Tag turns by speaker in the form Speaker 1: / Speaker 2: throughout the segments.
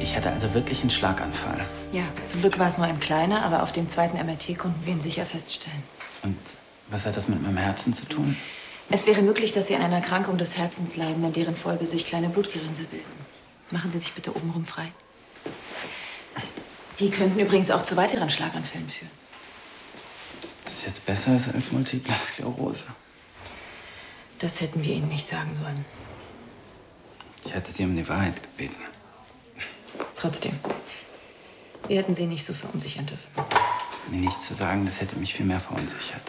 Speaker 1: Ich hatte also wirklich einen Schlaganfall.
Speaker 2: Ja, zum Glück war es nur ein kleiner, aber auf dem zweiten MRT konnten wir ihn sicher feststellen.
Speaker 1: Und was hat das mit meinem Herzen zu tun?
Speaker 2: Es wäre möglich, dass Sie an einer Erkrankung des Herzens leiden, in deren Folge sich kleine Blutgerinnsel bilden. Machen Sie sich bitte obenrum frei. Die könnten übrigens auch zu weiteren Schlaganfällen führen.
Speaker 1: Das ist jetzt besser als Multiple Sklerose.
Speaker 2: Das hätten wir Ihnen nicht sagen sollen.
Speaker 1: Ich hatte Sie um die Wahrheit gebeten.
Speaker 2: Trotzdem, wir hätten Sie nicht so verunsichern dürfen.
Speaker 1: Mir nichts zu sagen, das hätte mich viel mehr verunsichert.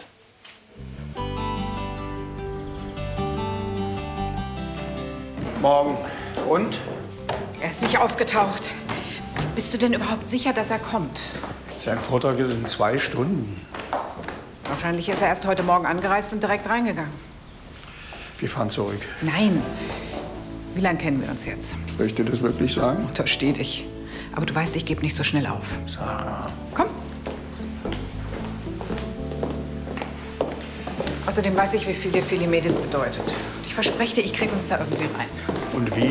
Speaker 3: Morgen. Und?
Speaker 4: Er ist nicht aufgetaucht. Bist du denn überhaupt sicher, dass er kommt?
Speaker 3: Sein Vortrag ist in 2 Stunden.
Speaker 4: Wahrscheinlich ist er erst heute Morgen angereist und direkt reingegangen.
Speaker 3: Wir fahren zurück.
Speaker 4: Nein. Wie lange kennen wir uns jetzt?
Speaker 3: Soll ich dir das wirklich sagen?
Speaker 4: Untersteh dich. Aber du weißt, ich gebe nicht so schnell auf.
Speaker 3: Sarah.
Speaker 4: Komm. Außerdem weiß ich, wie viel dir Philimedis bedeutet. Ich verspreche dir, ich krieg uns da irgendwie rein.
Speaker 3: Und wie?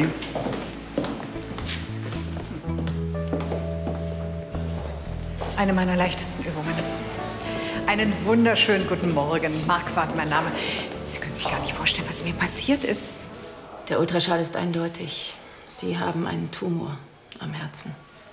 Speaker 4: Eine meiner leichtesten Übungen. Einen wunderschönen guten Morgen. Marquardt, mein Name. Sie können sich gar nicht vorstellen, was mir passiert ist.
Speaker 2: Der Ultraschall ist eindeutig. Sie haben einen Tumor am Herzen.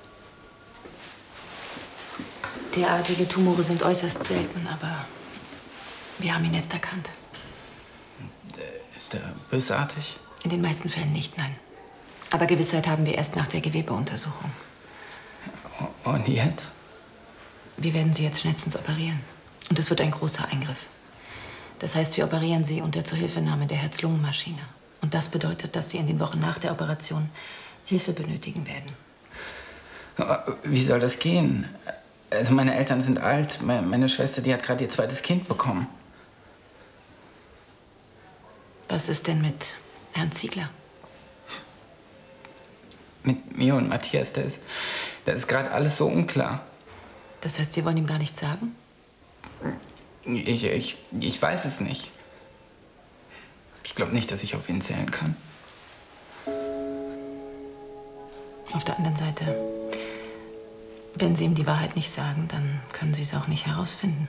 Speaker 2: Derartige Tumore sind äußerst selten, aber wir haben ihn jetzt erkannt.
Speaker 1: Ist er bösartig?
Speaker 2: In den meisten Fällen nicht, nein. Aber Gewissheit haben wir erst nach der Gewebeuntersuchung.
Speaker 1: Und jetzt?
Speaker 2: Wir werden Sie jetzt schnellstens operieren. Und es wird ein großer Eingriff. Das heißt, wir operieren Sie unter Zuhilfenahme der Herz-Lungen-Maschine. Und das bedeutet, dass Sie in den Wochen nach der Operation Hilfe benötigen werden.
Speaker 1: Wie soll das gehen? Also meine Eltern sind alt. Meine Schwester, die hat gerade ihr zweites Kind bekommen.
Speaker 2: Was ist denn mit Herrn Ziegler?
Speaker 1: Mit mir und Matthias, da ist gerade alles so unklar.
Speaker 2: Das heißt, Sie wollen ihm gar nichts sagen?
Speaker 1: Ich weiß es nicht. Ich glaube nicht, dass ich auf ihn zählen kann.
Speaker 2: Auf der anderen Seite, wenn Sie ihm die Wahrheit nicht sagen, dann können Sie es auch nicht herausfinden.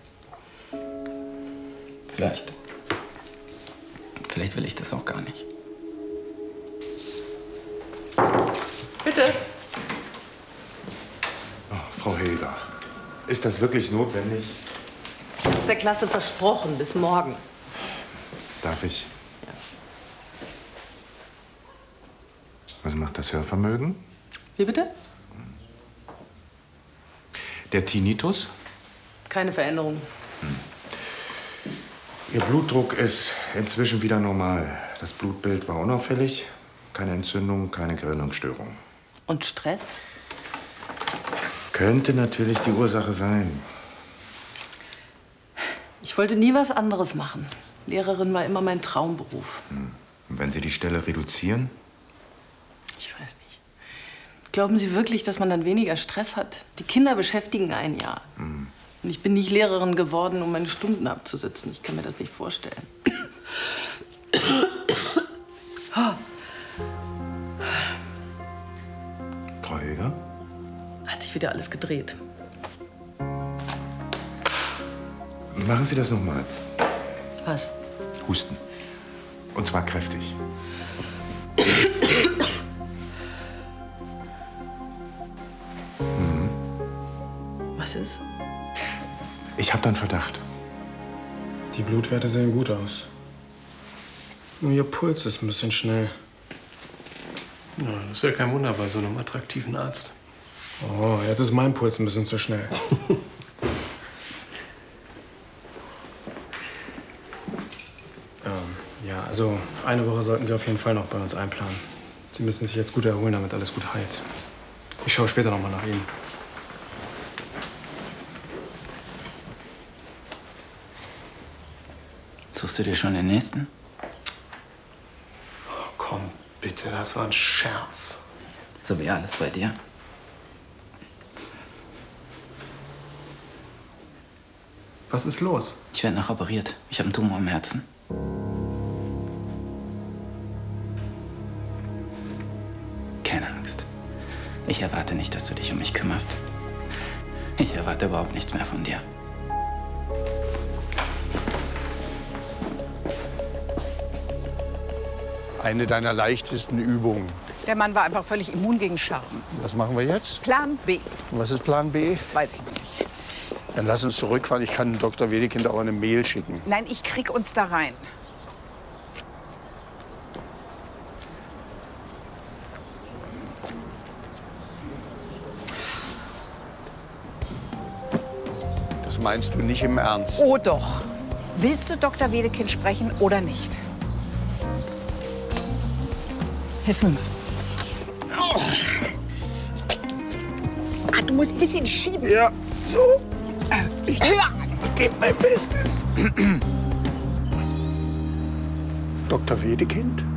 Speaker 1: Vielleicht. Vielleicht will ich das auch gar nicht.
Speaker 5: Bitte.
Speaker 6: Oh, Frau Helger, ist das wirklich notwendig?
Speaker 5: Ich habe es der Klasse versprochen, bis morgen.
Speaker 6: Darf ich?
Speaker 5: Ja.
Speaker 6: Was macht das Hörvermögen?
Speaker 5: Wie bitte?
Speaker 6: Der Tinnitus?
Speaker 5: Keine Veränderung.
Speaker 6: Ihr Blutdruck ist inzwischen wieder normal. Das Blutbild war unauffällig. Keine Entzündung, keine Gerinnungsstörung.
Speaker 5: Und Stress?
Speaker 6: Könnte natürlich die Ursache sein.
Speaker 5: Ich wollte nie was anderes machen. Lehrerin war immer mein Traumberuf.
Speaker 6: Und wenn Sie die Stelle reduzieren?
Speaker 5: Ich weiß nicht. Glauben Sie wirklich, dass man dann weniger Stress hat? Die Kinder beschäftigen einen ja. Und ich bin nicht Lehrerin geworden, um meine Stunden abzusitzen. Ich kann mir das nicht vorstellen.
Speaker 6: Frau Helger?
Speaker 5: Hat sich wieder alles gedreht.
Speaker 6: Machen Sie das noch mal.
Speaker 5: Was?
Speaker 6: Husten. Und zwar kräftig.
Speaker 5: Was ist?
Speaker 6: Ich habe da einen Verdacht.
Speaker 3: Die Blutwerte sehen gut aus. Nur Ihr Puls ist ein bisschen schnell.
Speaker 7: Ja, das ist ja kein Wunder bei so einem attraktiven Arzt.
Speaker 3: Oh, jetzt ist mein Puls ein bisschen zu schnell. Ja, also eine Woche sollten Sie auf jeden Fall noch bei uns einplanen. Sie müssen sich jetzt gut erholen, damit alles gut heilt. Ich schaue später noch mal nach Ihnen.
Speaker 1: Suchst du dir schon den nächsten?
Speaker 7: Oh, komm, bitte, das war ein Scherz.
Speaker 1: So wie alles bei dir.
Speaker 7: Was ist los?
Speaker 1: Ich werde nachoperiert. Ich habe einen Tumor im Herzen. Keine Angst. Ich erwarte nicht, dass du dich um mich kümmerst. Ich erwarte überhaupt nichts mehr von dir.
Speaker 8: Eine deiner leichtesten Übungen.
Speaker 4: Der Mann war einfach völlig immun gegen Scherben.
Speaker 8: Was machen wir jetzt?
Speaker 4: Plan B.
Speaker 8: Und was ist Plan B?
Speaker 4: Das weiß ich noch nicht.
Speaker 8: Dann lass uns zurückfahren. Ich kann Dr. Wedekind auch eine Mail schicken.
Speaker 4: Nein, ich krieg uns da rein.
Speaker 8: Das meinst du nicht im Ernst?
Speaker 4: Oh doch. Willst du Dr. Wedekind sprechen oder nicht? Hilf mir mal. Oh. Ah, du musst ein bisschen schieben.
Speaker 8: Ja, so.
Speaker 4: Ich
Speaker 8: gebe mein Bestes. Dr. Wedekind?